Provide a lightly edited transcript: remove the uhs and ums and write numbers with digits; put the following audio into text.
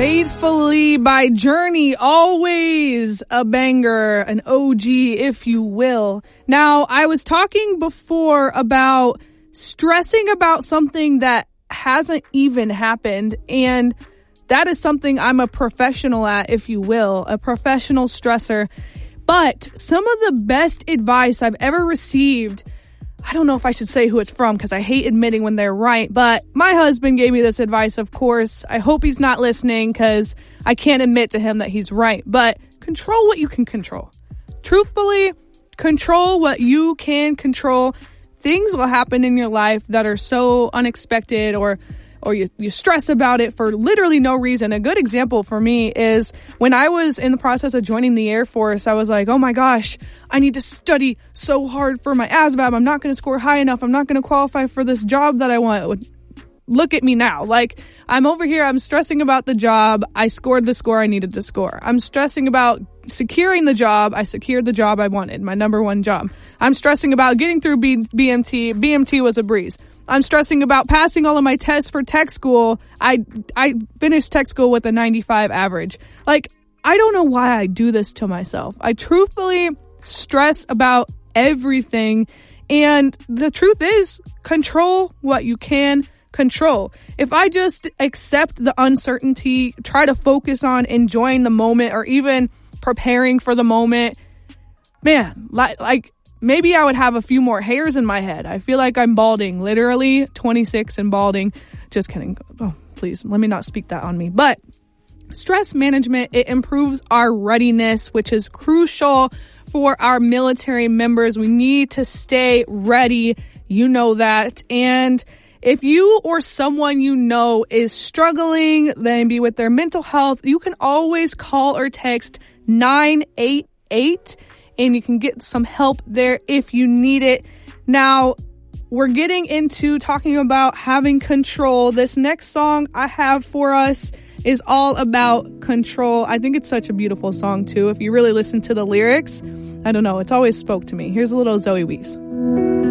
Faithfully by Journey, always a banger, an OG, if you will. Now, I was talking before about stressing about something that hasn't even happened, and that is something I'm a professional at, if you will, a professional stressor. But some of the best advice I've ever received, I don't know if I should say who it's from because I hate admitting when they're right, but my husband gave me this advice, of course. I hope he's not listening because I can't admit to him that he's right, but control what you can control. Truthfully, control what you can control. Things will happen in your life that are so unexpected or you stress about it for literally no reason. A good example for me is when I was in the process of joining the Air Force, I was like, oh my gosh, I need to study so hard for my ASVAB. I'm not going to score high enough. I'm not going to qualify for this job that I want. Look at me now. Like, I'm over here. I'm stressing about the job. I scored the score I needed to score. I'm stressing about securing the job. I secured the job I wanted, my number one job. I'm stressing about getting through BMT. BMT was a breeze. I'm stressing about passing all of my tests for tech school. I finished tech school with a 95 average. Like, I don't know why I do this to myself. I truthfully stress about everything. And the truth is, control what you can control. If I just accept the uncertainty, try to focus on enjoying the moment or even preparing for the moment, man, like maybe I would have a few more hairs in my head. I feel like I'm balding, literally 26 and balding. Just kidding. Oh, please, let me not speak that on me. But stress management, it improves our readiness, which is crucial for our military members. We need to stay ready. You know that. And if you or someone you know is struggling, maybe with their mental health, you can always call or text 988. And you can get some help there if you need it. Now, we're getting into talking about having control. This next song I have for us is all about control. I think it's such a beautiful song, too. If you really listen to the lyrics, I don't know, it's always spoke to me. Here's a little Zoe Wees.